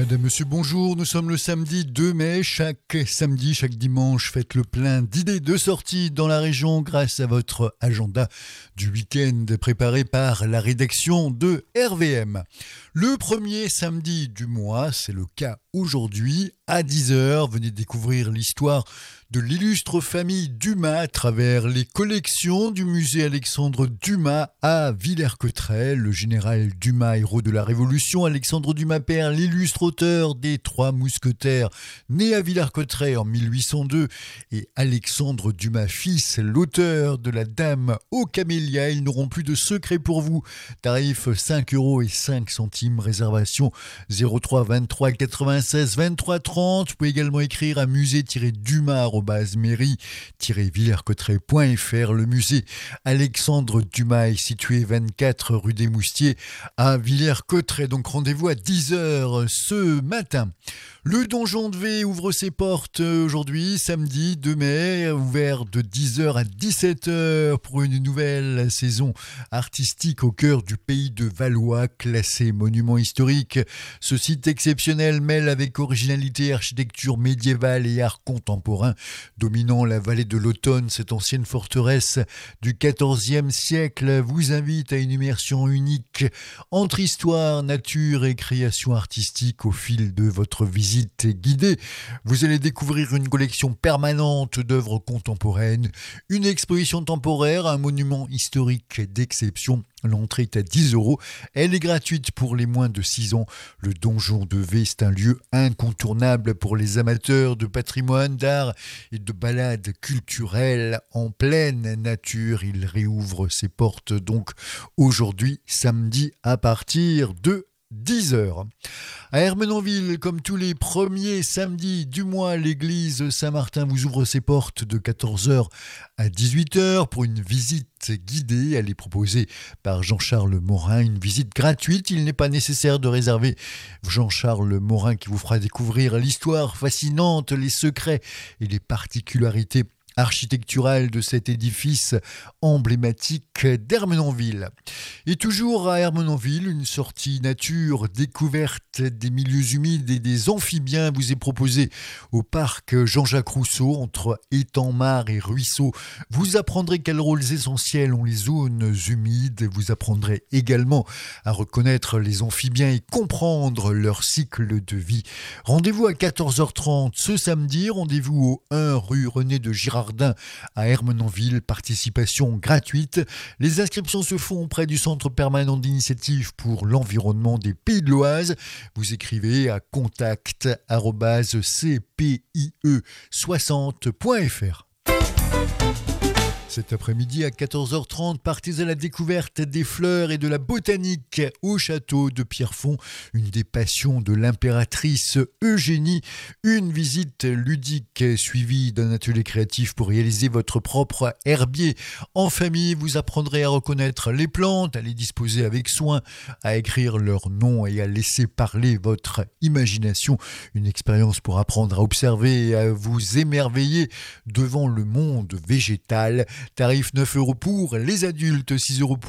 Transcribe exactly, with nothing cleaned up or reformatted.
Mesdames, Messieurs, bonjour. Nous sommes le samedi deux mai. Chaque samedi, chaque dimanche, faites le plein d'idées de sortie dans la région grâce à votre agenda du week-end préparé par la rédaction de R V M. Le premier samedi du mois, c'est le cas aujourd'hui, à dix heures. Venez découvrir l'histoire de l'illustre famille Dumas à travers les collections du musée Alexandre Dumas à Villers-Cotterêts. Le général Dumas, héros de la Révolution, Alexandre Dumas père, l'illustre auteur des Trois Mousquetaires, né à Villers-Cotterêts en mille huit cent deux, et Alexandre Dumas fils, l'auteur de La Dame aux Camélias. Ils n'auront plus de secret pour vous. Tarif cinq euros et cinq centimes. Réservation zéro trois vingt-trois quatre-vingt-seize vingt-trois trente. Vous pouvez également écrire à musée-dumas arobase mairie-villers-cotterêts point f r. Le musée Alexandre Dumas est situé vingt-quatre rue des Moustiers à Villers-Cotterêts. Donc rendez-vous à dix heures ce matin. Le Donjon de V ouvre ses portes aujourd'hui, samedi deux mai, ouvert de dix heures à dix-sept heures pour une nouvelle saison artistique au cœur du pays de Valois, classé monument historique. Ce site exceptionnel mêle avec originalité architecture médiévale et art contemporain. Dominant la vallée de l'Automne, cette ancienne forteresse du quatorzième siècle vous invite à une immersion unique entre histoire, nature et création artistique au fil de votre visite guidée. Vous allez découvrir une collection permanente d'œuvres contemporaines, une exposition temporaire, un monument historique d'exception. L'entrée est à dix euros. Elle est gratuite pour les moins de six ans. Le Donjon de V, c'est un lieu incontournable pour les amateurs de patrimoine, d'art et de balades culturelles en pleine nature. Il réouvre ses portes donc aujourd'hui, samedi, à partir de dix heures. À Ermenonville, comme tous les premiers samedis du mois, l'église Saint-Martin vous ouvre ses portes de quatorze heures à dix-huit heures pour une visite guidée. Elle est proposée par Jean-Charles Morin, une visite gratuite. Il n'est pas nécessaire de réserver. Jean-Charles Morin qui vous fera découvrir l'histoire fascinante, les secrets et les particularités architecturale de cet édifice emblématique d'Ermenonville. Et toujours à Ermenonville, une sortie nature, découverte des milieux humides et des amphibiens vous est proposée au parc Jean-Jacques Rousseau, entre étangs, mares et ruisseaux. Vous apprendrez quels rôles essentiels ont les zones humides. Vous apprendrez également à reconnaître les amphibiens et comprendre leur cycle de vie. Rendez-vous à quatorze heures trente ce samedi. Rendez-vous au un rue René de Girardin à Ermenonville, participation gratuite. Les inscriptions se font auprès du Centre permanent d'initiative pour l'environnement des Pays de l'Oise. Vous écrivez à contact arobase c p i e soixante point f r. Cet après-midi à quatorze heures trente, partez à la découverte des fleurs et de la botanique au château de Pierrefonds, une des passions de l'impératrice Eugénie. Une visite ludique suivie d'un atelier créatif pour réaliser votre propre herbier. En famille, vous apprendrez à reconnaître les plantes, à les disposer avec soin, à écrire leur nom et à laisser parler votre imagination. Une expérience pour apprendre à observer et à vous émerveiller devant le monde végétal. Tarif neuf euros pour les adultes, six euros pour